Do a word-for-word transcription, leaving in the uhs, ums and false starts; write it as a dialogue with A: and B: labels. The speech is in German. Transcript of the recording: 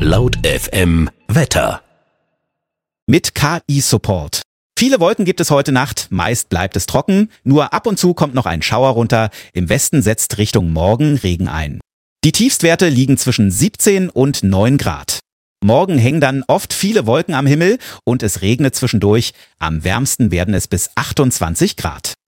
A: Laut F M Wetter.
B: Mit K I-Support. Viele Wolken gibt es heute Nacht, meist bleibt es trocken, nur ab und zu kommt noch ein Schauer runter, im Westen setzt Richtung Morgen Regen ein. Die Tiefstwerte liegen zwischen siebzehn und neun Grad. Morgen hängen dann oft viele Wolken am Himmel und es regnet zwischendurch, am wärmsten werden es bis achtundzwanzig Grad.